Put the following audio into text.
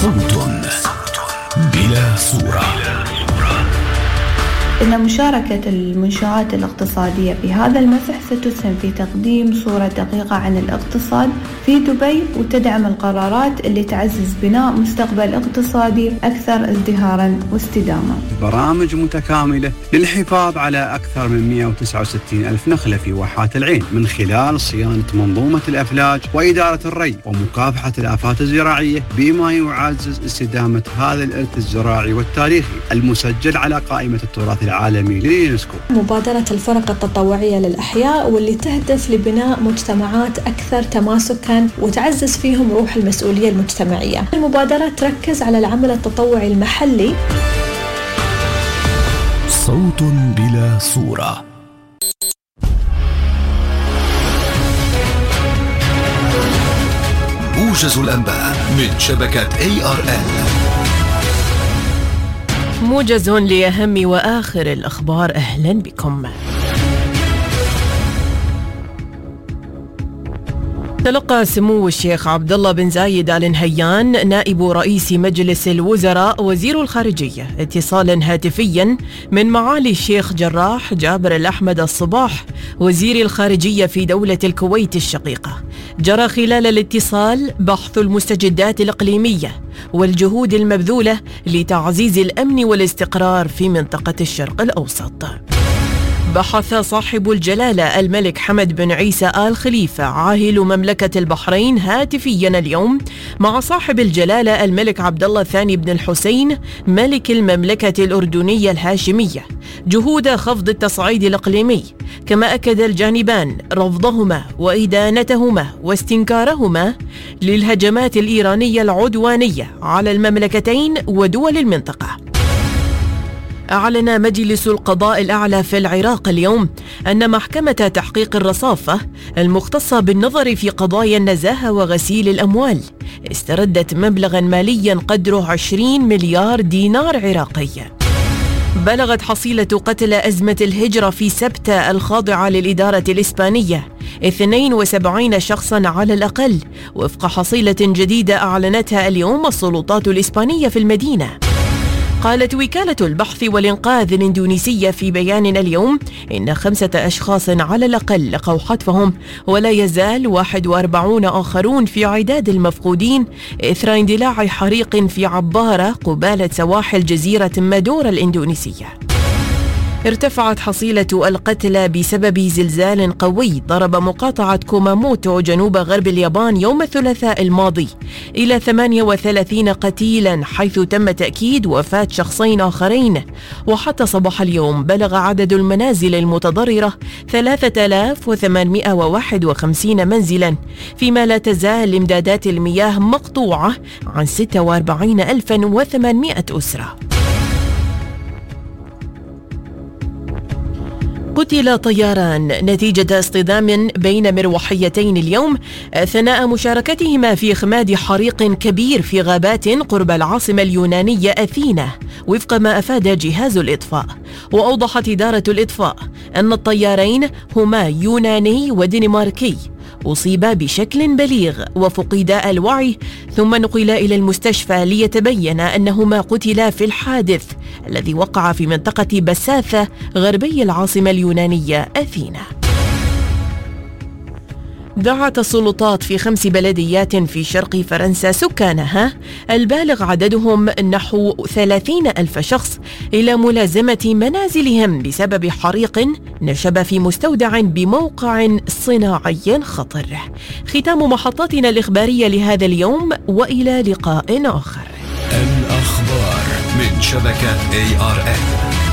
صوت بلا صورة. إن مشاركة المنشآت الاقتصادية في هذا المسح ستسهم في تقديم صورة دقيقة عن الاقتصاد في دبي، وتدعم القرارات اللي تعزز بناء مستقبل اقتصادي أكثر ازدهاراً واستدامة. برامج متكاملة للحفاظ على أكثر من 169 ألف نخلة في واحات العين من خلال صيانة منظومة الأفلاج وإدارة الري ومكافحة الآفات الزراعية، بما يعزز استدامة هذا الإرث الزراعي والتاريخي المسجل على قائمة التراث العالمي لليونسكو. مبادرة الفرق التطوعية للأحياء واللي تهدف لبناء مجتمعات أكثر تماسكاً وتعزز فيهم روح المسؤولية المجتمعية. المبادرة تركز على العمل التطوعي المحلي. صوت بلا صورة. موجز الأنباء من شبكة ARN. موجز لأهم وآخر الأخبار، أهلا بكم. تلقى سمو الشيخ عبد الله بن زايد آل نهيان نائب رئيس مجلس الوزراء وزير الخارجية اتصالا هاتفيا من معالي الشيخ جراح جابر الأحمد الصباح وزير الخارجية في دولة الكويت الشقيقة. جرى خلال الاتصال بحث المستجدات الإقليمية والجهود المبذولة لتعزيز الأمن والاستقرار في منطقة الشرق الأوسط. بحث صاحب الجلالة الملك حمد بن عيسى آل خليفة عاهل مملكة البحرين هاتفيا اليوم مع صاحب الجلالة الملك عبد الله الثاني بن الحسين ملك المملكة الأردنية الهاشمية جهود خفض التصعيد الإقليمي، كما أكد الجانبان رفضهما وإدانتهما واستنكارهما للهجمات الإيرانية العدوانية على المملكتين ودول المنطقة. أعلن مجلس القضاء الأعلى في العراق اليوم أن محكمة تحقيق الرصافة المختصة بالنظر في قضايا النزاهة وغسيل الأموال استردت مبلغا ماليا قدره 20 مليار دينار عراقي. بلغت حصيلة قتلى أزمة الهجرة في سبتة الخاضعة للإدارة الإسبانية 72 شخصا على الأقل، وفق حصيلة جديدة أعلنتها اليوم السلطات الإسبانية في المدينة. قالت وكالة البحث والإنقاذ الإندونيسية في بيان اليوم إن 5 أشخاص على الأقل لقوا حتفهم، ولا يزال 41 آخرون في عداد المفقودين إثر اندلاع حريق في عبارة قبالة سواحل جزيرة مادورا الإندونيسية. ارتفعت حصيلة القتلى بسبب زلزال قوي ضرب مقاطعة كوماموتو جنوب غرب اليابان يوم الثلاثاء الماضي إلى 38 قتيلا، حيث تم تأكيد وفاة شخصين آخرين. وحتى صباح اليوم بلغ عدد المنازل المتضررة 3851 منزلا، فيما لا تزال إمدادات المياه مقطوعة عن 46800 أسرة. قتل طياران نتيجة اصطدام بين مروحيتين اليوم أثناء مشاركتهما في إخماد حريق كبير في غابات قرب العاصمة اليونانية أثينا، وفق ما أفاد جهاز الإطفاء. وأوضحت إدارة الإطفاء أن الطيارين هما يوناني ودنماركي أصيبا بشكل بليغ وفقدا الوعي، ثم نقلا إلى المستشفى ليتبين أنهما قتلا في الحادث الذي وقع في منطقة بساثة غربي العاصمة اليونانية أثينا. دعت السلطات في 5 بلديات في شرق فرنسا سكانها البالغ عددهم نحو 30,000 شخص إلى ملازمة منازلهم بسبب حريق نشب في مستودع بموقع صناعي خطر. ختام محطاتنا الإخبارية لهذا اليوم، وإلى لقاء آخر. الأخبار من شبكة ARN.